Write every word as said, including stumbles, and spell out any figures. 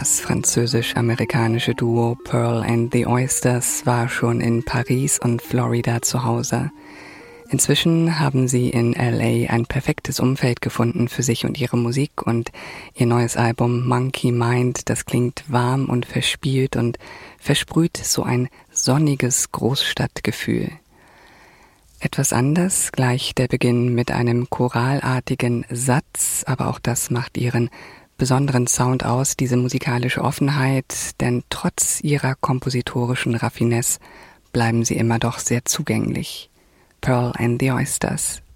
Das französisch-amerikanische Duo Pearl and the Oysters war schon in Paris und Florida zu Hause. Inzwischen haben sie in L A ein perfektes Umfeld gefunden für sich und ihre Musik, und ihr neues Album Monkey Mind, das klingt warm und verspielt und versprüht so ein sonniges Großstadtgefühl. Etwas anders gleich der Beginn mit einem choralartigen Satz, aber auch das macht ihren besonderen Sound aus, diese musikalische Offenheit, denn trotz ihrer kompositorischen Raffinesse bleiben sie immer doch sehr zugänglich. Pearl and the Oysters.